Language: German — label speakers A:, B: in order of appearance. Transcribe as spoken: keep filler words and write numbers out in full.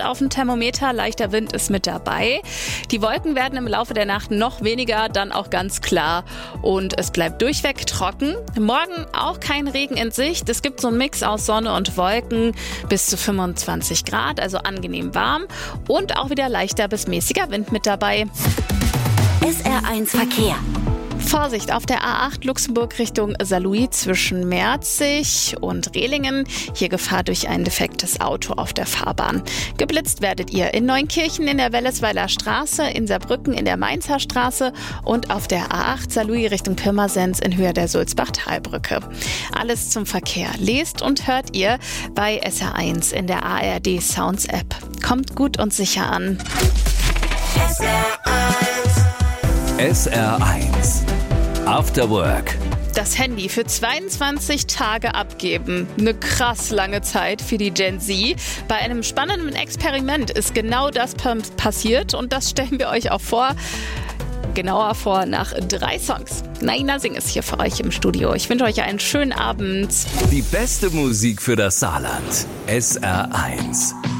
A: auf dem Thermometer, leichter Wind ist mit dabei. Die Wolken werden im Laufe der Nacht noch weniger, dann auch ganz klar und es bleibt durchweg trocken. Morgen auch kein Regen in Sicht. Es gibt so einen Mix aus Sonne und Wolken bis zu fünfundzwanzig Grad, also angenehm warm und auch wieder leichter bis mäßiger Wind mit dabei.
B: S R eins Verkehr.
A: Vorsicht auf der A acht Luxemburg Richtung Saarlouis zwischen Merzig und Rehlingen. Hier Gefahr durch ein defektes Auto auf der Fahrbahn. Geblitzt werdet ihr in Neunkirchen in der Wellesweiler Straße, in Saarbrücken in der Mainzer Straße und auf der A acht Saarlouis Richtung Pirmasens in Höhe der Sulzbach-Talbrücke. Alles zum Verkehr lest und hört ihr bei S R eins in der A R D Sounds App. Kommt gut und sicher an.
B: S R eins.
C: S R eins After Work.
A: Das Handy für zweiundzwanzig Tage abgeben. Eine krass lange Zeit für die Gen Z. Bei einem spannenden Experiment ist genau das passiert und das stellen wir euch auch vor. Genauer vor nach drei Songs. Naina Singh ist hier für euch im Studio. Ich wünsche euch einen schönen Abend.
C: Die beste Musik für das Saarland. S R eins.